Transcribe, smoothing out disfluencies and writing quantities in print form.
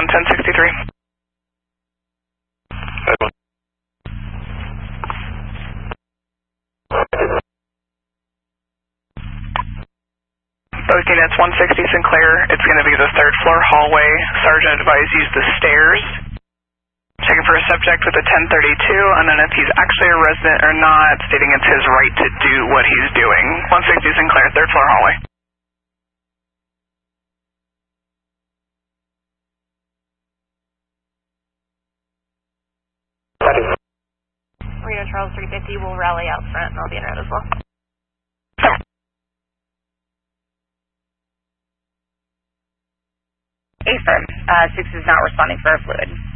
1063. Both units, 160 Sinclair, it's going to be the third floor hallway. Sergeant advised use the stairs. Checking for a subject with a 1032, and then if he's actually a resident or not, stating it's his right to do what he's doing. 160 Sinclair, third floor hallway. Reno Charles 350 will rally out front, and I'll be in route as well. Affirm. 6 is not responding for a fluid.